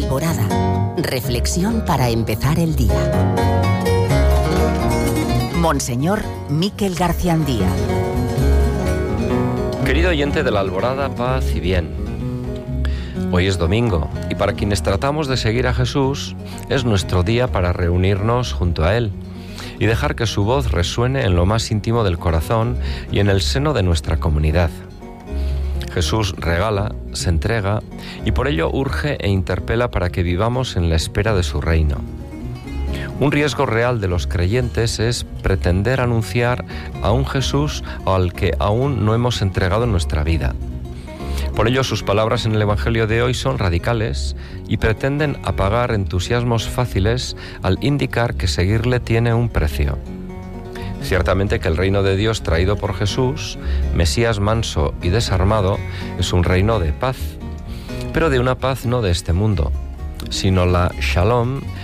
Alborada. Reflexión para empezar el día. Monseñor Miquel Garciandía. Querido oyente de la Alborada, paz y bien. Hoy es domingo y para quienes tratamos de seguir a Jesús es nuestro día para reunirnos junto a Él y dejar que su voz resuene en lo más íntimo del corazón y en el seno de nuestra comunidad. Jesús regala, se entrega y por ello urge e interpela para que vivamos en la espera de su reino. Un riesgo real de los creyentes es pretender anunciar a un Jesús al que aún no hemos entregado nuestra vida. Por ello, sus palabras en el Evangelio de hoy son radicales y pretenden apagar entusiasmos fáciles al indicar que seguirle tiene un precio. Ciertamente que el reino de Dios traído por Jesús, Mesías manso y desarmado, es un reino de paz, pero de una paz no de este mundo, sino la Shalom,